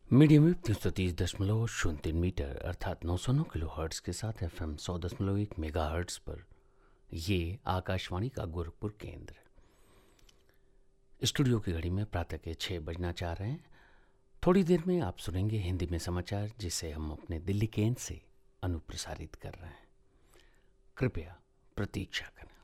Medium wave 330.03 metre अर्थात 909 kilo hertz के साथ FM 100.1 मेगा हर्ट्स पर ये आकाशवाणी का गोरखपुर केंद्र। स्टूडियो की घड़ी में प्रातः के 6 बजना चाह रहे हैं। थोड़ी देर में आप सुनेंगे हिंदी में समाचार, जिसे हम अपने दिल्ली केंद्र से अनुप्रसारित कर रहे हैं। कृपया प्रतीक्षा करें।